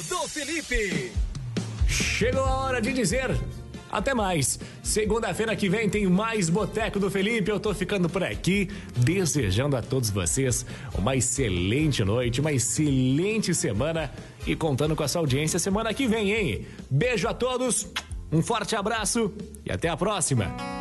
do Felipe. Chegou a hora de dizer até mais. Segunda-feira que vem tem mais Boteco do Felipe. Eu tô ficando por aqui, desejando a todos vocês uma excelente noite, uma excelente semana e contando com a sua audiência semana que vem, hein? Beijo a todos, um forte abraço e até a próxima.